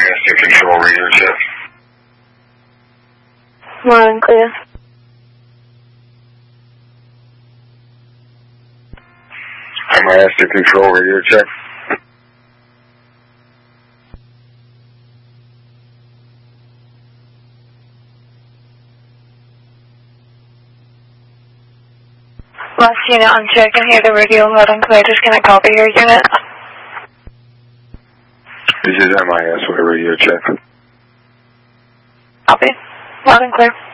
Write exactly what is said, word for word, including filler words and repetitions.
S to control radio check. Loud and clear. M I S to control radio check. Last unit on check, I hear the radio loud and clear. Just can I copy your unit? This is M I S with a radio check. Copy. Loud and clear.